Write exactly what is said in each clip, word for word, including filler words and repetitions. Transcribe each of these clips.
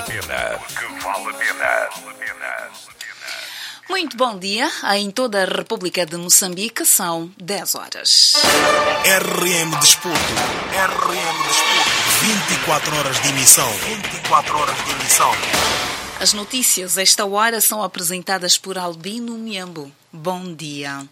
a pena. Porque vale a pena. Muito bom dia. Em toda a República de Moçambique são dez horas. R M Desporto. R M Desporto. vinte e quatro horas de emissão. vinte e quatro horas de emissão. As notícias esta hora são apresentadas por Albino Miambo. Bom dia.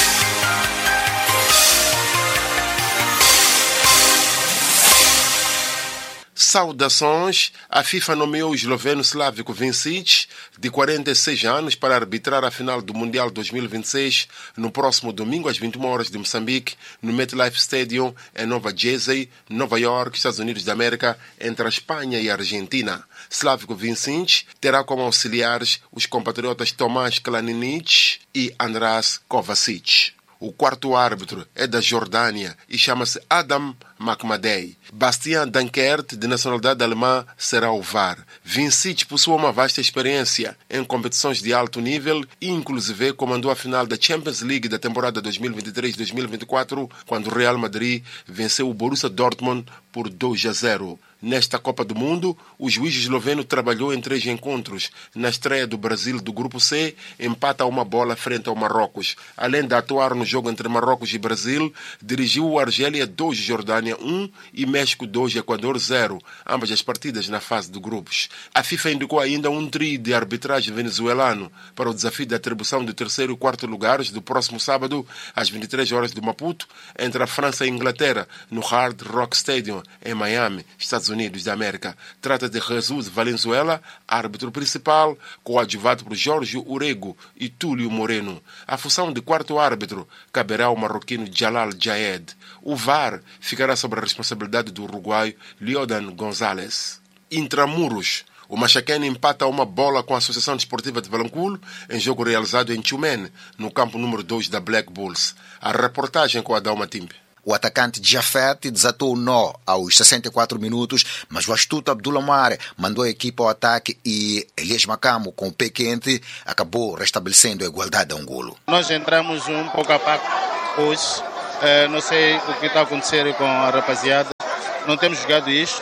Saudações. A FIFA nomeou o esloveno Slavko Vincic, de quarenta e seis anos, para arbitrar a final do Mundial dois mil e vinte e seis no próximo domingo às vinte e uma horas de Moçambique, no MetLife Stadium, em Nova Jersey, Nova York, Estados Unidos da América, entre a Espanha e a Argentina. Slavko Vincic terá como auxiliares os compatriotas Tomás Klaninic e András Kovacic. O quarto árbitro é da Jordânia e chama-se Adam Makmadei. Bastien Dankert, de nacionalidade alemã, será o V A R. Vincic possui uma vasta experiência em competições de alto nível e, inclusive, comandou a final da Champions League da temporada dois mil e vinte e três dois mil e vinte e quatro, quando o Real Madrid venceu o Borussia Dortmund por dois a zero. Nesta Copa do Mundo, o juiz esloveno trabalhou em três encontros. Na estreia do Brasil do Grupo C, empata uma bola frente ao Marrocos. Além de atuar no jogo entre Marrocos e Brasil, dirigiu o Argélia dois, Jordânia um e México dois, Equador zero, ambas as partidas na fase de grupos. A FIFA indicou ainda um trio de arbitragem venezuelano para o desafio de atribuição de terceiro e quarto lugares do próximo sábado, às vinte e três horas de Maputo, entre a França e a Inglaterra, no Hard Rock Stadium, em Miami, Estados Unidos da América. Trata de Jesus Valenzuela, árbitro principal, coadjuvado por Jorge Urego e Túlio Moreno. A função de quarto árbitro caberá ao marroquino Jalal Jaed. O V A R ficará sob a responsabilidade do uruguaio Liodan Gonzalez. Intramuros. O Machacane empata uma bola com a Associação Desportiva de Valanculo em jogo realizado em Tchumene, no campo número dois da Black Bulls. A reportagem com Adalma Timbe. O atacante Jafet desatou o nó aos sessenta e quatro minutos, mas o astuto Abdullah Mare mandou a equipa ao ataque e Elias Macamo, com o pé quente, acabou restabelecendo a igualdade a um golo. Nós entramos um pouco a paco hoje. Uh, não sei o que está a acontecer com a rapaziada. Não temos jogado isto,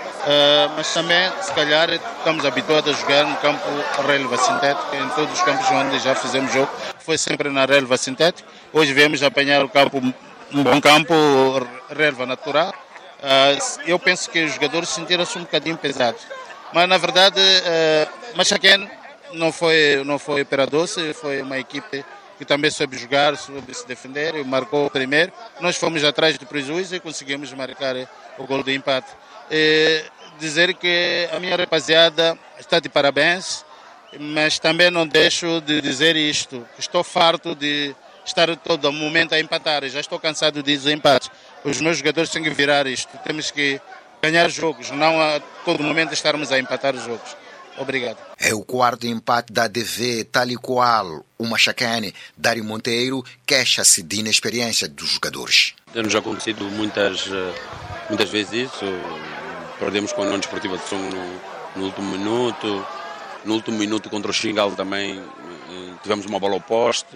uh, mas também, se calhar, estamos habituados a jogar no campo relva sintético. Em todos os campos onde já fizemos jogo, foi sempre na relva sintética. Hoje viemos apanhar o campo, um bom campo, relva natural. Uh, eu penso que os jogadores sentiram-se um bocadinho pesados. Mas, na verdade, uh, Machacane não foi, não foi pera-doce, foi uma equipe que também soube jogar, soube se defender, e marcou o primeiro. Nós fomos atrás do prejuízo e conseguimos marcar o gol de empate. E dizer que a minha rapaziada está de parabéns, mas também não deixo de dizer isto. Estou farto de estar todo momento a empatar. Eu já estou cansado de dizer empates. Os meus jogadores têm que virar isto. Temos que ganhar jogos, não a todo momento estarmos a empatar os jogos. Obrigado. É o quarto empate da A D V, tal e qual o Machacane. Dário Monteiro queixa-se de inexperiência dos jogadores. Tem-nos acontecido muitas, muitas vezes isso. Perdemos com a União Desportiva de Songo no, no último minuto. No último minuto contra o Xingal também tivemos uma bola oposta.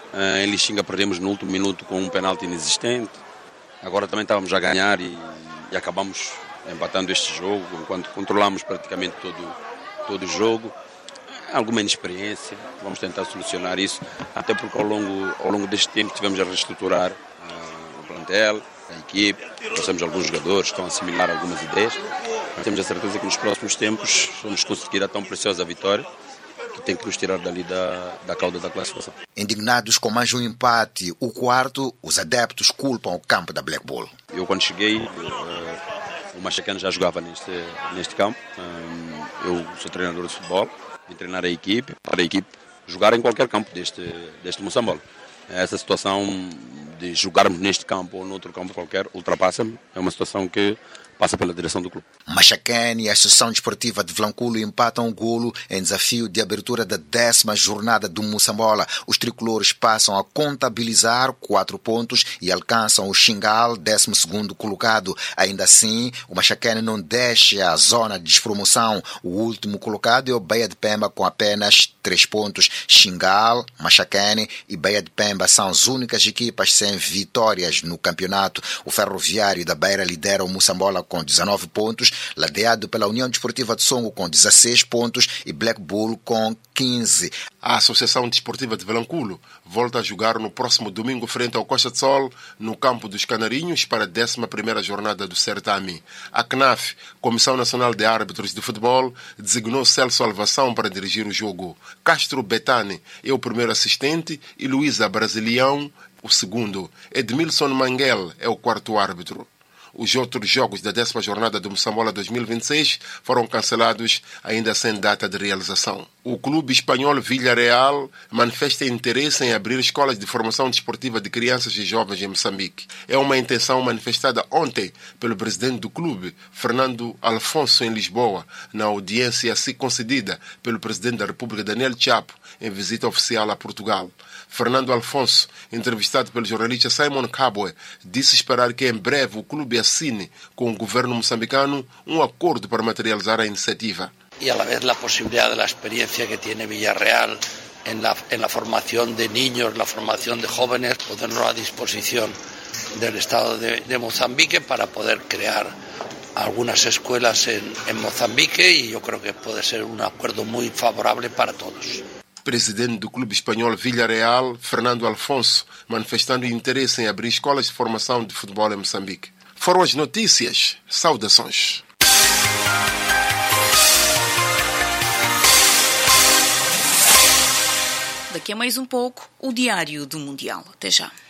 Em Lixinga perdemos no último minuto com um penalti inexistente. Agora também estávamos a ganhar e, e acabamos empatando este jogo, enquanto controlamos praticamente todo todo o jogo. Alguma inexperiência, vamos tentar solucionar isso, até porque ao longo, ao longo deste tempo tivemos a reestruturar uh, o plantel, a equipe, trouxemos alguns jogadores, estão a assimilar algumas ideias. Temos a certeza que nos próximos tempos vamos conseguir a tão preciosa vitória, que tem que nos tirar dali da, da cauda da classificação. Indignados com mais um empate, o quarto, os adeptos culpam o campo da Black Bull. Eu quando cheguei, uh, o Machacane já jogava neste, neste campo. Um, eu sou treinador de futebol, vim treinar a equipe, para a equipe jogar em qualquer campo deste, deste Moçambola. Essa situação de jogarmos neste campo ou noutro campo qualquer ultrapassa-me. É uma situação que passa pela direção do clube. Machacane e a Associação Desportiva de Valanculo empatam o golo em desafio de abertura da décima jornada do Moçambola. Os tricolores passam a contabilizar quatro pontos e alcançam o Xingal, décimo segundo colocado. Ainda assim, o Machacane não deixa a zona de despromoção. O último colocado é o Baía de Pemba com apenas três pontos. Xingal, Machacane e Baía de Pemba são as únicas equipas sem vitórias no campeonato. O Ferroviário da Beira lidera o Moçambola com dezanove pontos, ladeado pela União Desportiva de Songo com dezasseis pontos e Black Bull com quinze. A Associação Desportiva de Vilanculo volta a jogar no próximo domingo frente ao Costa de Sol, no campo dos Canarinhos, para a décima primeira jornada do certame. A C N A F, Comissão Nacional de Árbitros de Futebol, designou Celso Alvação para dirigir o jogo. Castro Betani é o primeiro assistente e Luísa Brasilião o segundo. Edmilson Manguel é o quarto árbitro. Os outros jogos da décima jornada do Moçambola dois mil e vinte e seis foram cancelados, ainda sem data de realização. O clube espanhol Villarreal manifesta interesse em abrir escolas de formação desportiva de crianças e jovens em Moçambique. É uma intenção manifestada ontem pelo presidente do clube, Fernando Alfonso, em Lisboa, na audiência assim concedida pelo presidente da República, Daniel Chapo, em visita oficial a Portugal. Fernando Alfonso, entrevistado pelo jornalista Simon Kabwe, disse esperar que em breve o clube assine com o governo moçambicano um acordo para materializar a iniciativa. Y a la vez la posibilidad de la experiencia que tiene Villarreal en la, en la formación de niños, la formación de jóvenes, ponerlo a disposición del Estado de, de Mozambique para poder crear algunas escuelas en, en Mozambique, y yo creo que puede ser un acuerdo muy favorable para todos. Presidente do clube espanhol Villarreal, Fernando Alfonso, manifestando interesse em abrir escolas de formação de futebol em Moçambique. Foram as notícias. Saudações. Daqui a mais um pouco, o Diário do Mundial. Até já.